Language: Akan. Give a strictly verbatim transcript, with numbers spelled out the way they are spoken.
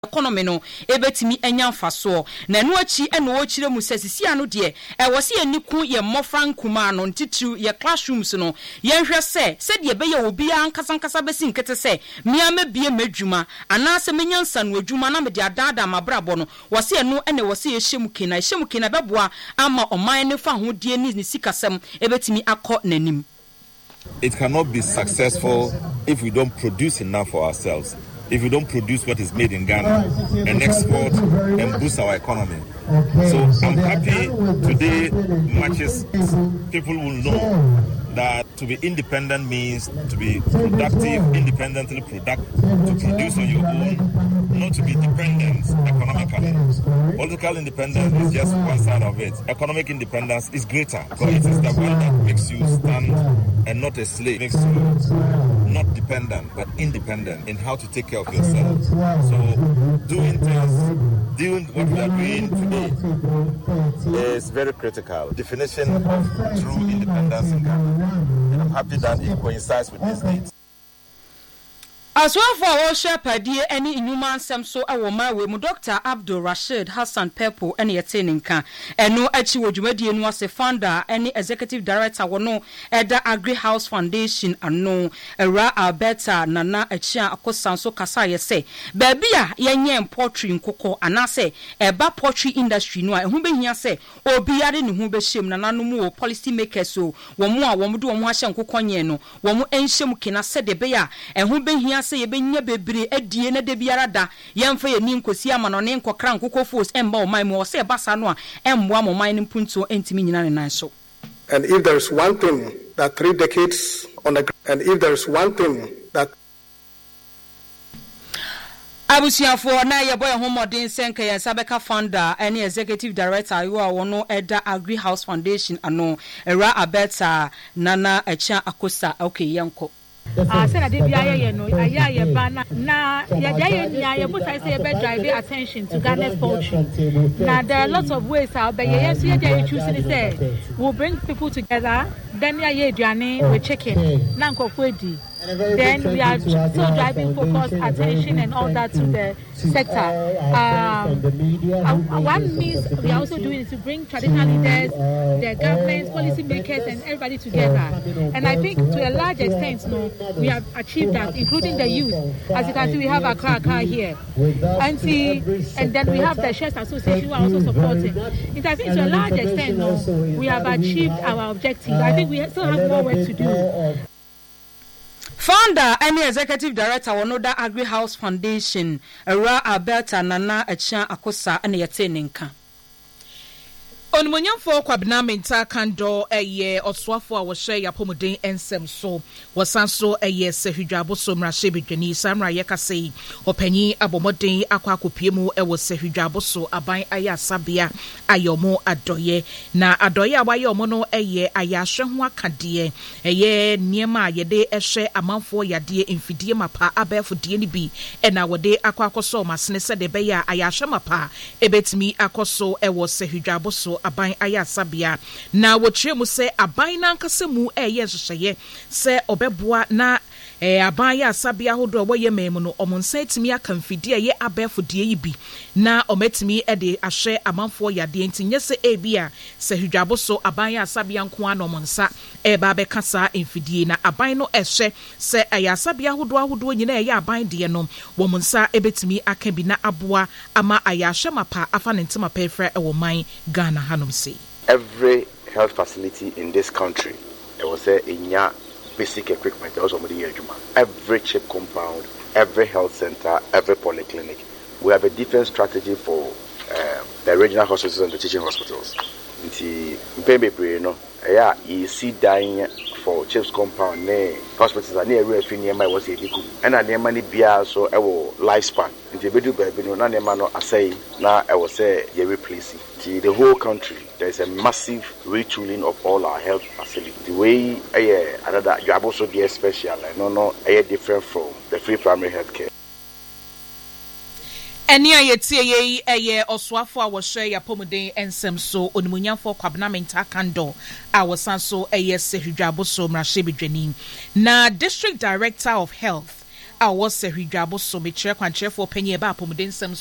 economy no ebetimi enya mfaso na no achi eno wo kire mu sesisi ano de e wo se aniku ye mmofra nkuma no ntitiru ye classrooms no ye hwe se se de be ye obi ankasa nkasa besi nkete se mia mabie madwuma ana se menyansa no adwuma na me de adada mabrabo no wo se eno ene wo se ye hyemu kina hyemu kina beboa ama oman ne fa hodie ni ni sikasem ebetimi akọ nanim. It cannot be successful if we don't produce enough for ourselves. If we don't produce what is made in Ghana and export and boost our economy. So I'm happy today matches people will know that to be independent means to be productive, independently product, to produce on your own, not to be dependent economically. Political independence is just one side of it. Economic independence is greater, because it is the one that makes you stand and not a slave, makes you not dependent but independent in how to take care of yourself. So doing things, doing what we are doing today is very critical. Definition of true independence in Ghana. And I'm happy that it coincides with this date. As well for our shepherdie any inhuman sem so awo my way mu Doctor Abdul Rashid Hassan Pepo any ateninka eno achi wodwumadie no ase founder any executive director wono Eda Agri House Foundation ano Era Alberta Nana Achia Akosan so kasa ye say baby a yenye poultry nkoko anase eba poultry industry no a ehu behia say obiare ne hu behyem nana no mu policy makers so wo mu a wo mu do wo mu ahye nkoko nye no wo mu enhyem kina se de be ya ehu behia se ye benya bebre adie na de biara da yemfa ye ni nkosi ama no ne nkokra nkoko force emba o man mu se basa no a emboa mo man mpunto entimi nyina ne nan so. And if there is one thing that three decades on the and if there is one thing that Abusiafo na ye boy homodin senka ye sabeka founder any executive director you are wono Eda Agri House Foundation ano Era Alberta Nana Achia Akosa okay yanko. Ah, say na dey bia ye no aya ye ba na na ye dey ye nia ye put say ye be drive attention to Ghana's poultry. Now there are lots of ways how be ye so ye dey choosing say we'll bring people together then ye aduane with chicken na nkofo edi. Then we are still driving focus, attention, and all that to the sector. Um, one means we are also doing is to bring traditional leaders, the governments, policy makers, and everybody together. And I think to a large extent, no, we have achieved that, including the youth. As you can see, we have a car car here, and see, and then we have the Chefs Association who are also supporting. And I think to a large extent, no, we have achieved our objective. I think we still have more work to do. Founder and executive director wonoda Agri House Foundation Era Alberta Nana Achia Akosa and yeteninka. Onmunyamfo kwabena menta kando eye oswafo a wo hye yapomuden ensem so wasanso eye sehudwabo so mrahye bedwani samra ye kase opanyi abomoden akwakopie mu e wo sehudwabo so aban aya sabia ayomo adoye na adoye a wayomo no eye ayahwe ho akade eye niema yede ehwe amanfo yade emfidie mapa abefodie ni bi e na wode akwakoso masene se de be ya ayahwe mapa ebetimi akoso e wo sehudwabo so aban aya sabia na wotre mu se aban na nkase mu eye hyehyeye se obeboa na eh aban ya sabia hodo wo ye memu no omonsa etimi aka mfidie ye abefodie yi bi na ometimi e de ahwe amanfo yade ntinye se ebia se hudwabo so aban ya sabia nko ana omonsa e ba be kasa mfidie na aban no ehwe se aya sabia hodo ahodo nyina ye aban de no wo monsa ebetimi aka bi na aboa ama aya hwe mapa afa ne ntima pefra e wo man Ghana hanom se. Every health facility in this country there was a inya basic equipment also every chip compound, every health center, every polyclinic. We have a different strategy for um, the regional hospitals and the teaching hospitals. Nti mpembe no yeah you see dying for chips compound ne hospitals are near refi near my was ediku and na near ni bia so e wo lifespan nti bedu baby no na near no asay na e wo say ye replace it. The whole country there is a massive retooling of all our health facilities. The way eh another you have also be special no no eh different from the free primary health care. Eni ayetie ye eye oswafo a wo hye yapomuden ensem so onimunyamfo kwabena menta kando a wosanso eye sehudwabo so mrahye bedwani na district director of health a wɔwɔ sɛ hwidwabo so mekyerɛ kwankyerɛfoɔ panyin ɛba apɔmuden nsɛm